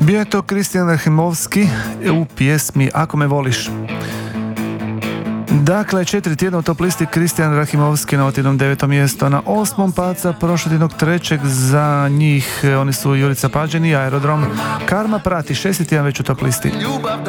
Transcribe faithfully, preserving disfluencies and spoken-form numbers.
Bio je to Kristijan Rahimovski u pjesmi Ako me voliš. Dakle, četiri tjedna u top listi Kristijan Rahimovski na otjednom devetom mjesto. Na osmom paca prošlotjednog trećeg za njih oni su Jurica Pađen i Aerodrom. Karma prati šesti tjedan već u top listi.